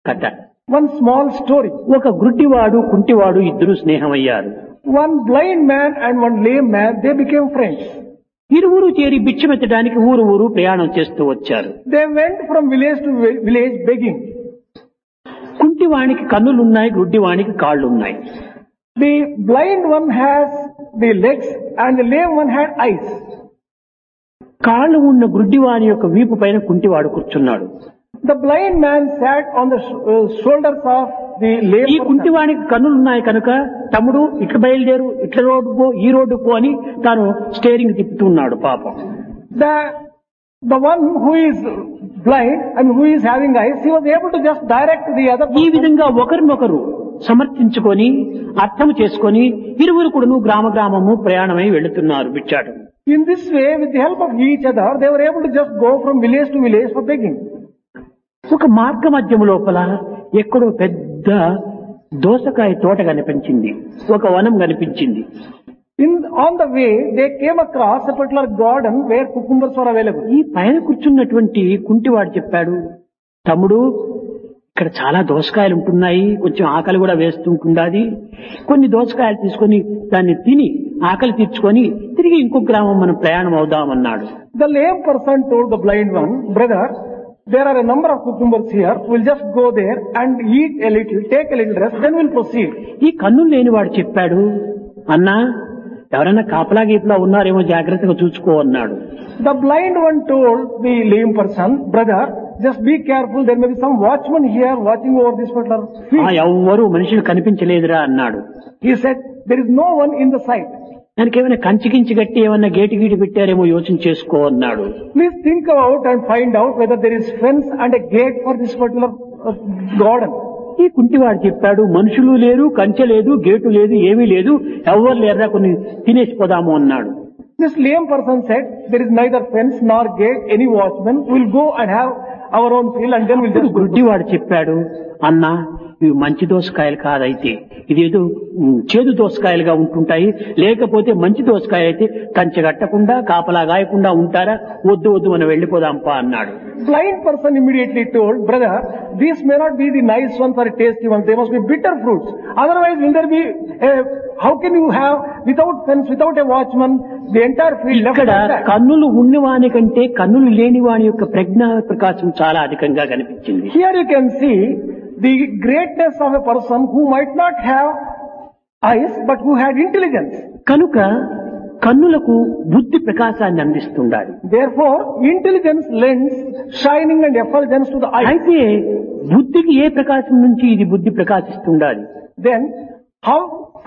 కథ. One small story. ఒక గుడ్డివాడు కుంటివాడు ఇద్దరు స్నేహమయ్యారు. One blind man and one lame man, they became friends. ఇరువురు చేరి భిక్షమెత్తడానికి ఊరు ఊరు ప్రయాణం చేస్తూ వచ్చారు. They went from village to village begging. కుంటివానికి కన్నులున్నాయి, గుడ్డివానికి కాళ్ళున్నాయి. The blind one has the legs and the lame one had eyes. కాళ్ళు ఉన్న గుడ్డివాని యొక్క వీపు పైన కుంటివాడు కూర్చున్నాడు. The blind man sat on the shoulders of the lame ఈ person. కుంటివానికి కన్నులున్నాయి కనుక తమ్ముడు ఇట్లా బయలుదేరు, ఇట్లా రోడ్డు పో, ఈ రోడ్డు పో అని తాను స్టీరింగ్ తిప్పుతున్నాడు పాపం. The one who is blind and who is having eyes, he was able to just direct the other ఈ person. విధంగా ఒకరినొకరు సమర్థించుకొని అర్థం చేసుకొని ఇరువురు కూడాను గ్రామము ప్రయాణమై వెళుతున్నారు భిక్షాటం. In this way, with the help of each other, they were able to just go from village to village for begging. ఒక మార్గ మధ్యం లోపల ఎక్కడో పెద్ద దోసకాయ తోట కనిపించింది, ఒక వనం కనిపించింది. On the way, they came across a particular garden where cucumbers were available. ఈ పైన కూర్చున్నటువంటి కుంటివాడు చెప్పాడు, తమ్ముడు ఇక్కడ చాలా దోసకాయలు ఉంటున్నాయి, కొంచెం ఆకలి కూడా వేస్తుంటుండాది, కొన్ని దోసకాయలు తీసుకొని దాన్ని తిని ఆకలి తీర్చుకొని తిరిగి ఇంకో గ్రామం మనం ప్రయాణం అవుదామన్నాడు. The lame person told the blind one, brother, there are a number of cucumbers here, we'll just go there and eat a little, take a little rest, then we'll proceed. ఈ కన్నులు లేనివాడు చెప్పాడు, అన్నా ఎవరైనా కాపలా గీపలా ఉన్నారేమో జాగ్రత్తగా చూసుకో అన్నాడు. The blind one told the lame person, brother, just be careful, there may be some watchman here watching over this particular field. ఎవ్వరూ మనుషులు కనిపించలేదురా అన్నాడు. He said, there is no one in the sight. దానికి ఏమైనా కంచికించి కట్టి ఏమన్నా gate గీటు పెట్టారేమో యోచన చేసుకో అన్నాడు. Please think about and find out whether there is fence and a gate for this particular garden. ఈ కుంటివాడు చెప్పాడు, మనుషులు లేరు, కంచె లేదు, గేటు లేదు, ఏమీ లేదు, ఎవరు లేరా, కొన్ని తినేసిపోదాము అన్నాడు. This lame person said, there is neither fence nor gate, any watchman, we'll go and have our own field and then we'll just go. గుడ్డివాడు చెప్పాడు, అన్నా ఇవి మంచి దోసకాయలు కాదైతే, ఇదేదో చేదు దోసకాయలుగా ఉంటుంటాయి, లేకపోతే మంచి దోసకాయ అయితే కంచె కట్టకుండా కాపలా గాయకుండా ఉంటారా, వద్దు వద్దు మనం వెళ్ళిపోదాంపా అన్నాడు. Blind person immediately told, brother, these may not be the nice ones or tasty ones, they must be bitter fruits. Otherwise will there be how can you have without fence, without a watchman, the entire field left ఇక్కడ outside? కన్నులు ఉన్నవాని కంటే కన్నులు లేని వాని యొక్క ప్రజ్ఞా ప్రకాశం చాలా అధికంగా కనిపించింది. Here you can see the greatness of a person who might not have eyes but who had intelligence. కనుక కన్నులకు బుద్ధి ప్రకాశాన్ని అందిస్తుండాలి. Therefore, intelligence lends shining and effulgence to the eyes. అయితే బుద్ధికి ఏ ప్రకాశం నుంచి ఇది బుద్ధి ప్రకాశిస్తుండాలి? Then, how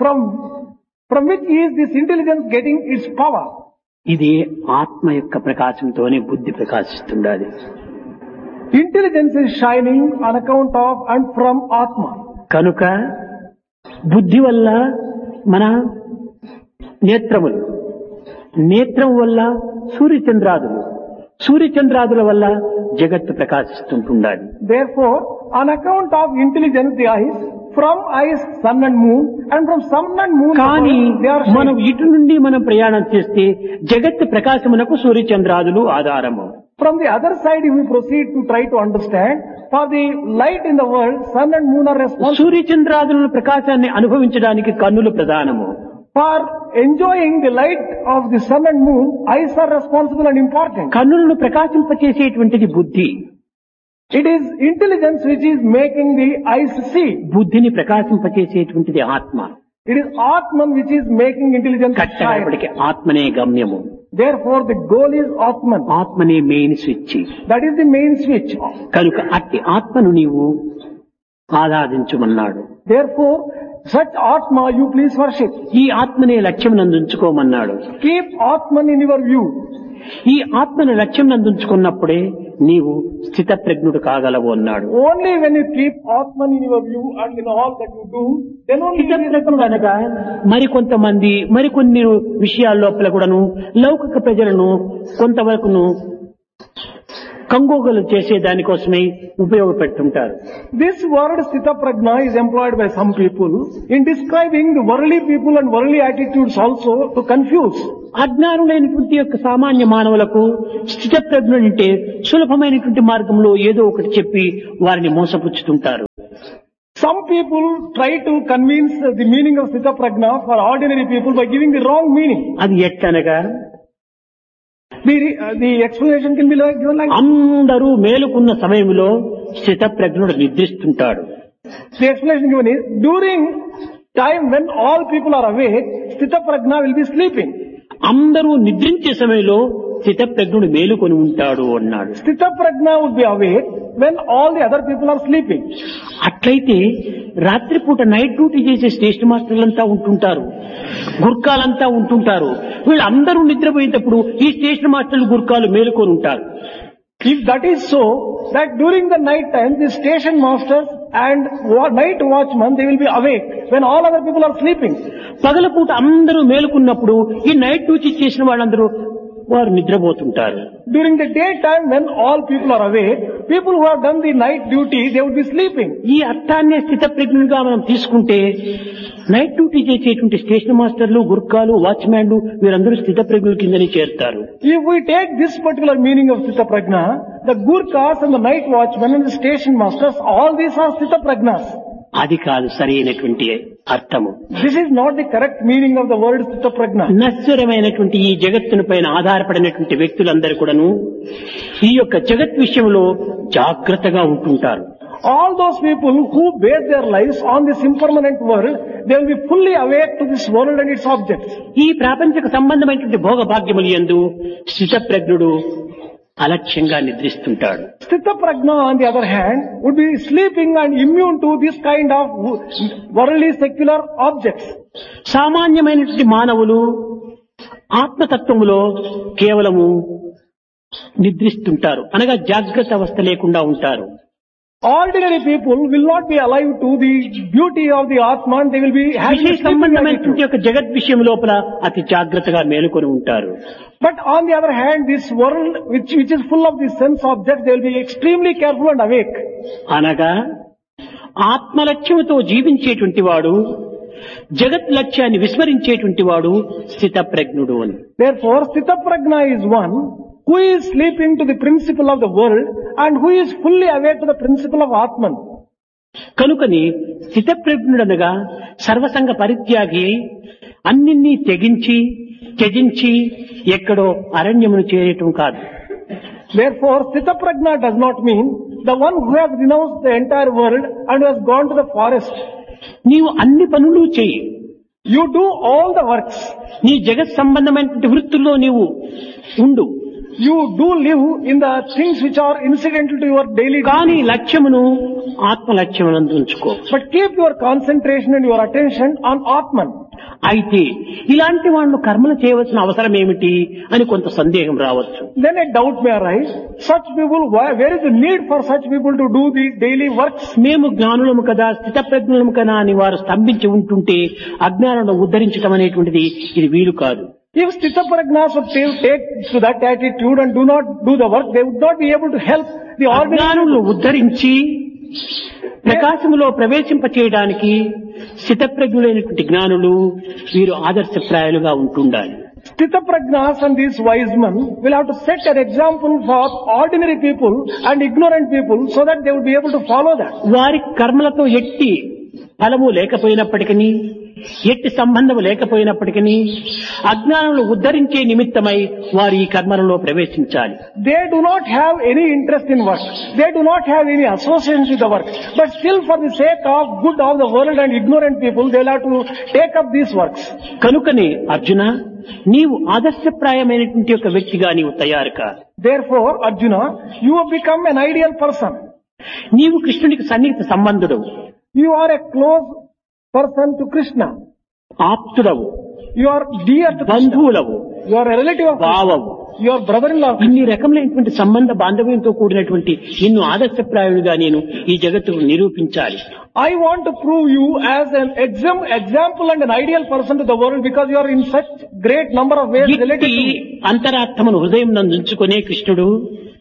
from which is this intelligence getting its power? ఇది ఆత్మ యొక్క ప్రకాశంతోనే బుద్ధి ప్రకాశిస్తుండాలి. Intelligence is shining on account of and from Atma. కనుక బుద్ధి వల్ల మన నేత్రములు, నేత్రం వల్ల సూర్యచంద్రాదులు, సూర్యచంద్రాదుల వల్ల జగత్తు ప్రకాశిస్తుంటుండాలి. Therefore, on account of intelligence, the eyes, from eyes, sun and moon, and from sun and moon, కానీ they are మనం shining. ఇటు నుండి మనం ప్రయాణం చేస్తే జగత్తు ప్రకాశమునకు సూర్యచంద్రాదులు ఆధారము. From the other side, if we proceed to try to understand, for the light in the world, sun and moon are responsible. సూర్యచంద్రాదుల ప్రకాశాన్ని అనుభవించడానికి కన్నులు ప్రధానము. For enjoying the light of the sun and moon, eyes are responsible and important. కన్నులను ప్రకాశింపచేసేటువంటిది బుద్ధి. It is intelligence which is making the eyes see. బుద్ధిని ప్రకాశింపచేసేటువంటిది ఆత్మ. It is Atman which is making intelligence shine. కట్టబడికి ఆత్మనే గమ్యము. Therefore, the goal is Atman. ఆత్మనే main switch. That is the main switch. కనుక అట్టి ఆత్మను నీవు ఆరాధించుమన్నాడు. Therefore, such Atma you please worship. ఈ ఆత్మనే లక్ష్యం నందుంచుకోమన్నాడు. Keep Atman in your view. ఈ ఆత్మను లక్ష్యం నందుంచుకున్నప్పుడే నీవు స్థిత ప్రజ్ఞుడు కాగలవు అన్నాడు. Only when you keep Atman in your view and in all that you do, then only స్థిత ప్రజ్ఞుడు అనగా మరికొంతమంది మరికొన్ని విషయాల లోపల కూడాను లౌకిక ప్రజలను కొంతవరకును కంగోగలు చేసే దానికోసమే ఉపయోగపెడుతుంటారు. This word Sthita Prajna is employed by some people in describing the worldly people and worldly attitudes also to confuse. అజ్ఞానులైనటువంటి యొక్క సామాన్య మానవులకు స్థిత ప్రజ్ఞులంటే సులభమైనటువంటి మార్గంలో ఏదో ఒకటి చెప్పి వారిని మోసపుచ్చుతుంటారు. Some people try to convince the meaning of Sthita Prajna for ordinary people by giving the wrong meaning. అది ఎట్టనగా The explanation can be given like అందరూ మేలుకున్న సమయంలో స్థితప్రజ్ఞుడు నిద్రిస్తుంటాడు. the explanation given is during time when all people are awake, Sthita Prajna will be sleeping. అందరూ నిద్రించే సమయంలో స్థితప్రజ్ఞుడు మేలుకొని ఉంటాడు అన్నాడు. Sthita Prajna would be awake when all the other people are sleeping. అట్లయితే రాత్రిపూట night duty చేసే స్టేషన్ మాస్టర్లంతా ఉంటుంటారు, గుర్కాలంతా ఉంటుంటారు. వీళ్ళందరూ నిద్రపోయేటప్పుడు ఈ స్టేషన్ మాస్టర్లు గుర్కాలు మేలుకొని ఉంటారు. If that is so, that during the night time, the station masters and night watchmen, they will be awake when all other people are sleeping. పగలపూట అందరూ మేలుకున్నప్పుడు ఈ నైట్ డ్యూటీ చేసిన వాళ్ళందరూ వారు నిద్రపోతుంటారు. During the daytime, when all people are awake, people who have done the night duty, they would be sleeping. ఈ అర్థాన్నే స్థితప్రజ్ఞునిగా మనం తీసుకుంటే night duty చేసేటువంటి station మాస్టర్లు, గుర్కాలు, వాచ్మ్యాన్లు వీరందరూ స్థితప్రజ్ఞుల కిందనే చేరుతారు. If we take this particular meaning of Sthita Prajna, the Gurkhas and the night watchmen and the station masters, all these are Sthita Prajnas. అది కాదు సరైనటువంటి అర్థము. This is not the correct meaning of the word Sthita Prajna. నశ్వరమైనటువంటి ఈ జగత్తుని పైన ఆధారపడినటువంటి వ్యక్తులందరూ కూడాను ఈ యొక్క జగత్ విషయంలో జాగ్రత్తగా ఉంటుంటారు. All those people who base their lives on this impermanent world, they will be fully awake to this world and its objects. ఈ ప్రాపంచిక సంబంధమైనటువంటి భోగ భాగ్యములు యందు స్థితప్రజ్ఞుడు అలక్ష్యంగా నిద్రిస్తుంటాడు. Sthita Prajna, on the other hand, would be sleeping and immune to this kind of worldly secular objects. సామాన్యమైనటువంటి మానవులు ఆత్మతత్వములో కేవలము నిద్రిస్తుంటారు, అనగా జాగ్రత్త అవస్థ లేకుండా ఉంటారు. Ordinary people will not be alive to the beauty of the Atma, and they will be having విశేష a sleeping సంబంధమైనటువంటి attitude. యొక్క జగత్ విషయం లోపల అతి జాగ్రత్తగా మేలుకొని ఉంటారు. But on the other hand, this world which is full of the sense objects, they will be extremely careful and awake. అనగా ఆత్మలక్ష్యంతో జీవించేటువంటి వాడు జగత్ లక్ష్యాన్ని విస్మరించేటువంటి వాడు స్థితప్రజ్ఞుడు అని. Therefore, Sthita Prajna is one who is sleeping to the principle of the world and who is fully awake to the principle of Atman. కనుకని స్థితప్రజ్ఞుడనగా సర్వసంగ పరిత్యాగి అన్నిన్ని త్యజించి ఎక్కడో అరణ్యమును చేరటం కాదు. Therefore, Sthita Prajna does not mean the one who has renounced the entire world and who has gone to the forest. నీవు అన్ని పనులు చెయ్యి, You do all the works. నీ జగత్ సంబంధమైనటువంటి వృత్తుల్లో నీవు ఉండు, You do live in the things which are incidental to your daily కానీ duties. లక్ష్యమును ఆత్మ లక్ష్యమునందు ఉంచుకో. But keep your concentration and your attention on Atman. అయితే ఇలాంటి వాళ్ళు కర్మలు చేయవలసిన అవసరం ఏమిటి అని కొంత సందేహం రావచ్చు. Then a doubt may arise. Such people, where is the need for such people to do the daily works? మేము జ్ఞానులము కదా, స్థితప్రజ్ఞులము కదా అని వారు స్తంభించి ఉంటుంటే అజ్ఞానాలను ఉద్ధరించడం అనేటువంటిది ఇది వీలు కాదు. If Sthita Prajnas would take to that attitude and do not do the work, they would not be able to help the ordinary. అజ్ఞానులను ఉద్ధరించి ప్రకాశములో ప్రవేశింప చేయడానికి స్థితప్రజ్ఞులైనటువంటి జ్ఞానులు వీరు ఆదర్శప్రాయాలుగా ఉంటుండాలి. Sthita Prajnas and these wise men will have to set an example for ordinary people and ignorant people so that they would be able to follow that. వారి కర్మలతో ఎట్టి ఫలము లేకపోయినప్పటికీ, ఎట్టి సంబంధము లేకపోయినప్పటికీ అజ్ఞానులు ఉద్ధరించే నిమిత్తమై వారు ఈ కర్మలలో ప్రవేశించాలి. They do not have any interest in work. They do not have any association with the work. But still for the sake of good of the world and ignorant people, they will have to take up these works. కనుకనే అర్జున, నీవు ఆదర్శప్రాయమైనటువంటి ఒక వ్యక్తిగా నీవు తయారు కా. Therefore, Arjuna, you have become an ideal person. నీవు కృష్ణునికి సన్నిహిత సంబంధుడు, You are a close person to Krishna. ఆప్తుడవు, You are dear to Krishna. బంధువులవు, You are a relative of Krishna. భావవు. You are brother-in-law. ఇన్ని రకములైనటువంటి సంబంధ బాంధవ్యంతో కూడినటువంటి నిన్ను ఆదర్శప్రాయుడిగా నేను ఈ జగత్తుకు నిరూపించాలి. I want to prove you as an example and an ideal person to the world because you are in such great number of ways related ఇట్టి to me. అంతరాత్మను హృదయం నందుంచుకునే కృష్ణుడు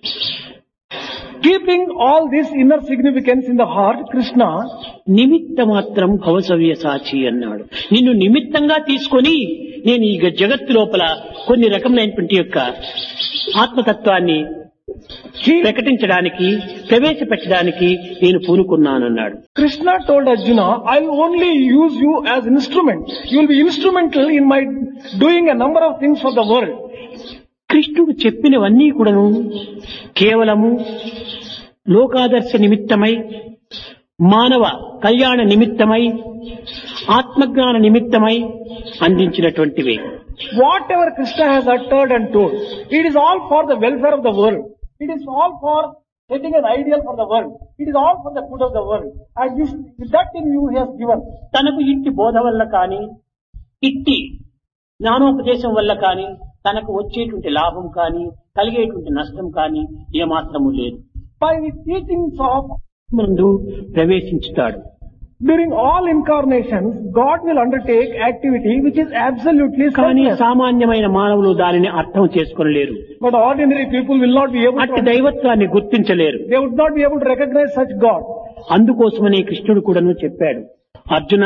Keeping all this inner significance in the heart, Krishna నిమిత్త మాత్రం భవసవ్య సాచి అన్నాడు. నిన్ను నిమిత్తంగా తీసుకొని నేను ఈ జగత్తు లోపల కొన్ని రకములైనటువంటి యొక్క ఆత్మతత్వాన్ని ప్రకటించడానికి ప్రవేశపెట్టడానికి నేను పూనుకున్నానన్నాడు. Krishna told Arjuna, I'll only use you as instrument. You will be instrumental in my doing a number of things for the world. కృష్ణుడు చెప్పినవన్నీ కూడాను కేవలము లోకాదర్శ నిమిత్తమై, మానవ కళ్యాణ నిమిత్తమై, ఆత్మజ్ఞాన నిమిత్తమై అందించినటువంటివే. Whatever Krishna has uttered and told, it is all for the welfare of the world. It is all for setting an ideal for the world. It is all for the good of the world. And this, that in you he has given. తనకు ఇట్టి బోధ వల్ల కానీ, ఇట్టి జ్ఞానోపదేశం వల్ల కానీ, తనకు వచ్చేటువంటి లాభం కానీ, కలిగేటువంటి నష్టం కానీ ఏమాత్రము లేదు. By the teachings of ముందు ప్రవేశించుతాడు. during all incarnations, God will undertake activity which is absolutely కానీ selfless. సామాన్యమైన మానవులు దానిని అర్థం చేసుకోలేరు. But ordinary people will not be able అట్టి to. దైవత్వాన్ని గుర్తించలేరు. They would not be able to recognize such God. అందుకోసమనే కృష్ణుడు కూడాను చెప్పాడు, Arjuna,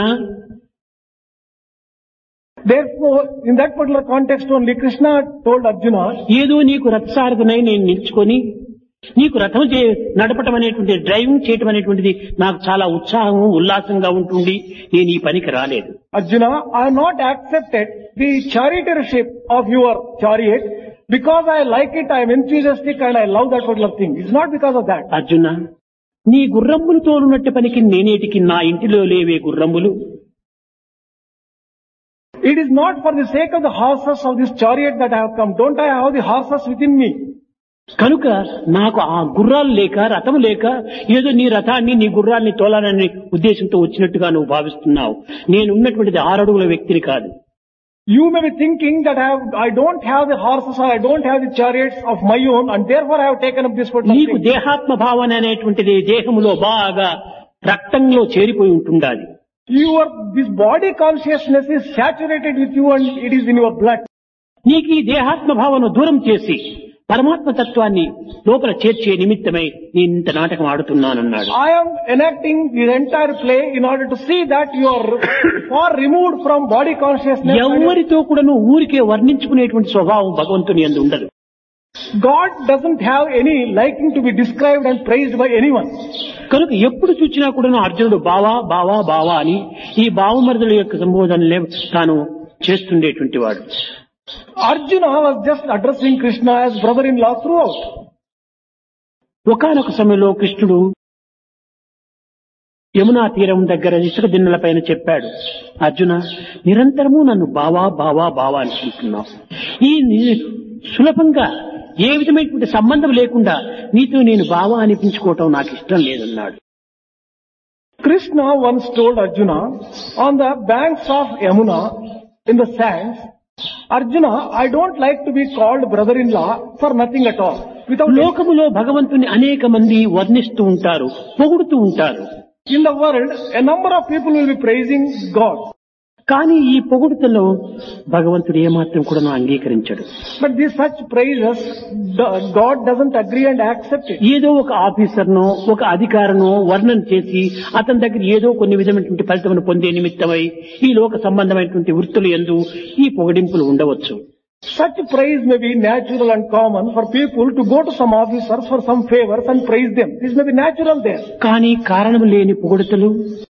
Therefore, in that particular context only, Krishna told Arjuna, ఏదో నీకు రథసారథునై నేను నిల్చుకొని నీకు రథం నడపటం అనేటువంటి, డ్రైవింగ్ చేయటం అనేటువంటిది నాకు చాలా ఉత్సాహము ఉల్లాసంగా ఉంటుంది. నేను ఈ పనికి రాలేదు. Arjuna, I have not accepted the charioteership of your chariot because I like it, I am enthusiastic and I love that particular thing. It's not because of that. Arjuna, నీ గుర్రములు తోలునట్టు పనికి నేనేటికి నా ఇంటిలో లేవే గుర్రములు? It is not for the sake of the horses of this chariot that I have come. Don't I have the horses within me? కనుక నాకు ఆ గుర్రాలు లేక, రథం లేక, ఏదో నీ రథాన్ని నీ గుర్రాన్ని తోలాలనే ఉద్దేశంతో వచ్చినట్టుగా నువ్వు భావిస్తున్నావు. నేను ఉన్నటువంటిది 6 అడుగుల వ్యక్తిని కాదు. You may be thinking that I don't have the horses or I don't have the chariots of my own and therefore I have taken up this particular నీకు thing. దేహాత్మ భావన అనేటువంటిది దేహములో బాగా రక్తంలో చేరిపోయి ఉంటుండాలి. This body consciousness is saturated with you and it is in your blood. నీకు ఈ దేహాత్మ భావన దూరం చేసి పరమాత్మ తత్వాన్ని లోపల చేర్చే నిమిత్తమై నేను ఇంత నాటకం ఆడుతున్నానన్నాడు. I am enacting the entire play in order to see that you are far removed from body consciousness. ఎవరితో కూడాను ఊరికే వర్ణించుకునేటువంటి స్వభావం భగవంతుని యందు ఉండదు. God doesn't have any liking to be described and praised by anyone. కనుక ఎప్పుడు చూచినా కూడాను అర్జునుడు బావా బావా బావా అని ఈ బావమరుదుల యొక్క సంబోధనలే తాను చేస్తుండేటువంటి వాడు. Arjuna was just addressing Krishna as brother-in-law throughout. ఒకానొక సమయంలో కృష్ణుడు యమునా తీరం దగ్గర ఇసుక దిన్నెల పైన చెప్పాడు, అర్జున, నిరంతరము నన్ను బావా బావా బావా అనుకుంటున్నావు. ఈ సులభంగా ఏ విధమైనటువంటి సంబంధం లేకుండా నీతో నేను బావా అనిపించుకోవటం నాకు ఇష్టం లేదన్నాడు. Krishna once told Arjuna on the banks of Yamuna in the sands, Arjuna, I don't like to be called brother-in-law for nothing at all. లోకములో భగవంతుని అనేక మంది వర్ణిస్తూ ఉంటారు, పొగుడుతూ ఉంటారు. In the world, a number of people will be praising God. కానీ ఈ పొగుడుతలో భగవంతుడు ఏమాత్రం కూడా అంగీకరించడు. But these such praises, God doesn't agree and accept it. ఏదో ఒక ఆఫీసర్నో ఒక అధికారనో వర్ణన చేసి అతని దగ్గర ఏదో కొన్ని విధమైనటువంటి ఫలితమును పొందే నిమిత్తమై ఈ లోక సంబంధమైనటువంటి వృత్తులు యందు ఈ పొగడింపులు ఉండవచ్చు. Such praise may be natural and common for people to go to some officers for some favors and praise them. This may be natural there. కానీ కారణం లేని పొగడుతలు,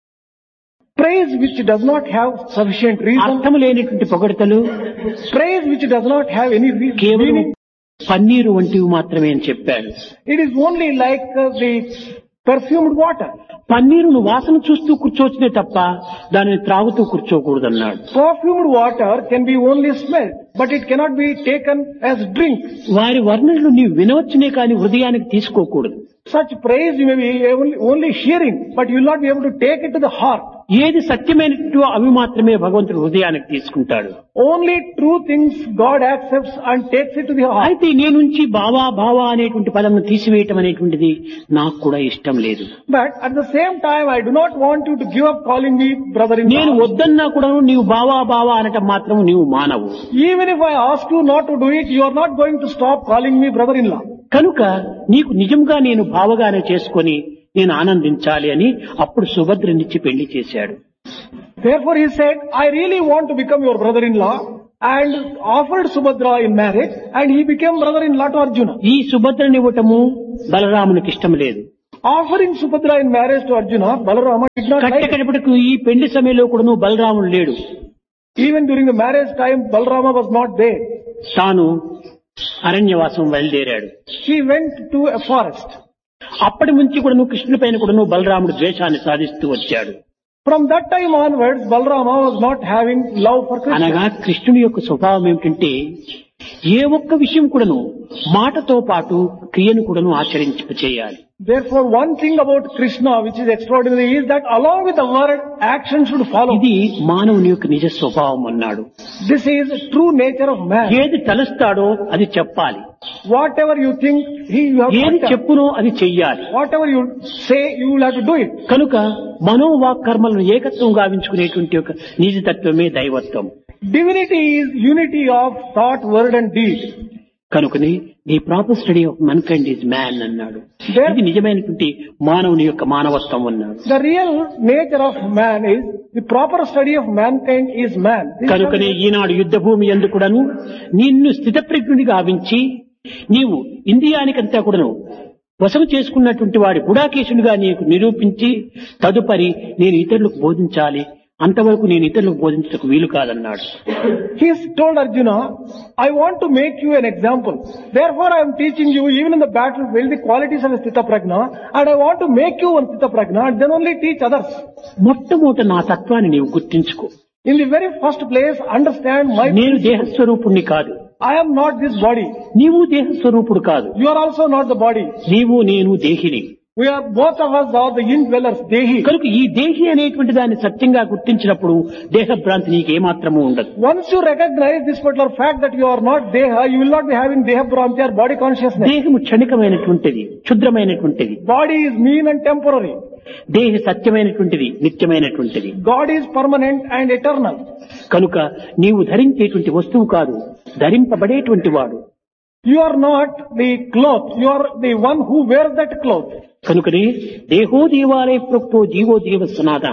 praise which does not have sufficient reason, అర్థం లేనిటువంటి పొగడుతలు, praise which does not have any కేవలం meaning, paneer వంటివి మాత్రమే అని చెప్పాడు. it is only like the perfumed water. పన్నీరును వాసన చూస్తూ కూర్చోవచ్చునే తప్ప దానిని త్రాగుతూ కూర్చోకూడదన్నాడు. Perfumed water can be only smelled, but it cannot be taken as drink. వారి వర్ణనలు నీవు వినవచ్చునే కానీ హృదయానికి తీసుకోకూడదు. Such praise you may be only hearing, but you will not be able to take it to the heart. ఏది సత్యమైనట్టు అవి మాత్రమే భగవంతుడు హృదయానికి తీసుకుంటాడు. Only true things God accepts and takes it to the heart. అయితే నీ నుంచి బావా బావా అనేటువంటి పదమును తీసివేయటం అనేటువంటిది నాకు కూడా ఇష్టం లేదు. But at the same time, I do not want you to give up calling me brother-in-law. నేను వద్దన్నా కూడా నీవు బావా బావా అనటం మాత్రం నీవు మానవు. Even if I ask you not to do it, you are not going to stop calling me brother-in-law. కనుక నీకు నిజంగా నేను భావగానే చేసుకొని నేను ఆనందించాలి అని అప్పుడు సుభద్రనిచ్చి పెళ్లి చేశాడు. Therefore he said, I really want to become your brother-in-law. and offered Subhadra in marriage, and he became brother-in-law to Arjuna. ఈ సుభద్రనివ్వటము బలరామునికి ఇష్టం లేదు. Offering Subhadra in marriage to Arjuna, Balarama did not like it. కట్టకడపటికి ఈ పెళ్లి సమయంలో కూడాను బలరాముడు లేడు. Even during the marriage time, Balarama was not there. తాను అరణ్యవాసం బయలుదేరాడు. He went to a forest. అప్పటి నుంచి కూడాను కృష్ణుని పైన కూడాను బలరాముడు ద్వేషాన్ని సాధిస్తూ వచ్చాడు. From that time onwards, Balarama was not having love for Krishna. అనగా కృష్ణుని యొక్క స్వభావం ఏమిటంటే ఏ ఒక్క విషయం కూడాను మాటతో పాటు క్రియను కూడాను ఆచరించి చేయాలి. Therefore, one thing about Krishna which is extraordinary is that along with the word, action should follow. ఇది మానవుని యొక్క నిజ స్వభావం అన్నాడు. This is the true nature of man. ఏది తలస్తాడో అది చెప్పాలి. Whatever you think, you have ఏది to tell. చెప్పునో అది చెయ్యాలి. Whatever you say, you will have to do it. కనుక మనోవాక్ కర్మలను ఏకత్వం గావించుకునేటువంటి ఒక నిజతత్వమే దైవత్వం. Divinity is unity of thought, word and deed. కనుకని the proper study of మన్కైండ్ is man అన్నాడు. ఇది నిజమైనటువంటి మానవుని యొక్క మానవత్వం అన్నాడు. The real nature of man is, the proper study of mankind is man. కనుకనే ఈనాడు యుద్ధ భూమి యందు కూడాను నిన్ను స్థితప్రజ్ఞుని గావించి నీవు ఇంద్రియానికంతా కూడాను వశము చేసుకున్నటువంటి వాడి గుడాకేశునిగా నీకు నిరూపించి తదుపరి నేను ఇతరులకు బోధించాలి, అంతవరకు నేను ఇతరులకు బోధించడానికి వీలు కాదన్నాడు. He told Arjuna, I want to make you an example. Therefore I am teaching you even in the battlefield the qualities of a Sthita Prajna, and I want to make you one Sthita Prajna and then only teach others. మొట్టమొదట నా తత్వాన్ని నీవు గుర్తించుకో. In the very first place, understand my నేను దేహస్వరూపుణ్ణి కాదు. I am not this body. నీవు దేహస్వరూపుడు కాదు. You are also not the body. నీవు నేను దేహిని. We are, both of us are the indwellers, Dehi. కనుక ఈ దేహి అనేటువంటి దాన్ని సత్యంగా గుర్తించినప్పుడు దేహభ్రాంతి నీకు ఏమాత్రము ఉండదు. Once you recognize this particular fact that you are not Deha, you will not be having Deha Bhranti or body consciousness. దేహము క్షణికమైనటువంటిది, క్షుద్రమైనటువంటిది. Body is mean and temporary. దేహ సత్యమైనటువంటిది, నిత్యమైనటువంటిది. God is permanent and eternal. కనుక నీవు ధరించేటువంటి వస్తువు కాదు, ధరింపబడేటువంటి వాడు. You are not the cloth, you are the one who wears that cloth. కనుకనే దేహో దేవాలయ ప్రోక్తో GO దేవ సనాతన.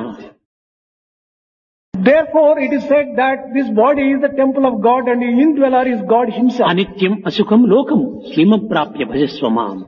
Therefore it is said that this body is the temple of God and the indweller is God himself. అనిత్యం అసుఖం లోకం విమం ప్రాప్య భజస్వమాం.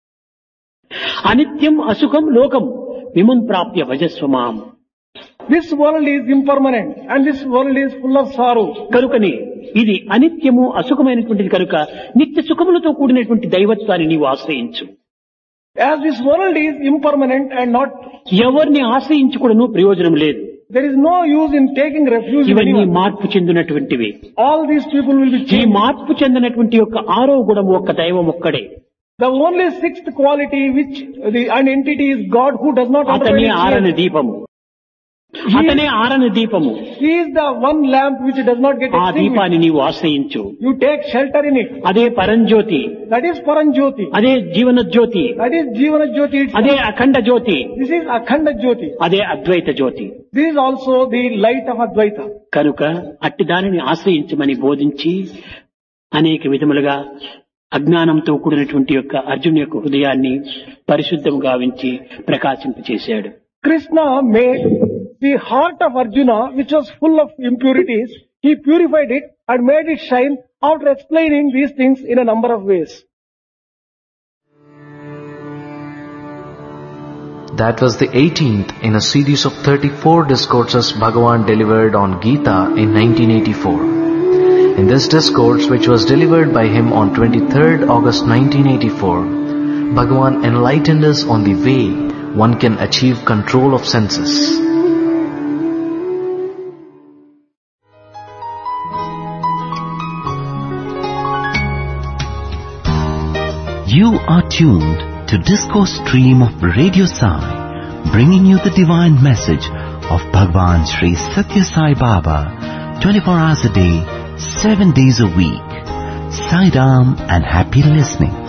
అనిత్యం అసుఖం లోకం విమం ప్రాప్య భజస్వమాం. This world is impermanent and this world is full of sorrow. కనుకనే ఇది అనిత్యము అసుఖమైనటువంటిది కనుక నిత్య సుఖములతో కూడినటువంటి దైవత్వాన్ని నీవు ఆశ్రయించు. As this world is impermanent and not, ఎవరిని ఆశ్రయించుకోవడం ప్రయోజనం లేదు. there is no use in taking refuge in ఇవన్నీ anyone. మార్పు చెందినటువంటివి. All these people will be ఈ changed. మార్పు చెందినటువంటి యొక్క ఆరో గుణము ఒక్క దైవం ఒక్కడే. The only sixth quality which an entity is God who does not అతనే understand. ఆరని దీపము. అతనే ఆరని దీపము. He is the one lamp which does not get ఆ extinguished. దీపాన్ని నీవు ఆశ్రయించు. You take shelter in it. అదే పరంజ్యోతి, That is Paranjyoti. అదే Jeevan Jyoti, That is Jivana Jyoti itself. అదే అఖండ జ్యోతి, This is Akhanda Jyoti. అదే అద్వైత జ్యోతి. This is also the light of Advaita. కనుక అట్టి దానిని ఆశ్రయించమని బోధించి అనేక విధములుగా అజ్ఞానంతో కూడినటువంటి యొక్క అర్జున్ యొక్క హృదయాన్ని పరిశుద్ధం గావించి ప్రకాశింపచేశాడు. Krishna made the heart of Arjuna, which was full of impurities, he purified it and made it shine after explaining these things in a number of ways. That was the 18th in a series of 34 discourses Bhagavan delivered on Gita in 1984. In this discourse, which was delivered by him on 23rd August 1984, Bhagavan enlightened us on the way one can achieve control of senses. You are tuned to Discourse Stream of Radio Sai, bringing you the divine message of Bhagwan Sri Satya Sai Baba, 24 hours a day, 7 days a week. Sai Ram and happy listening.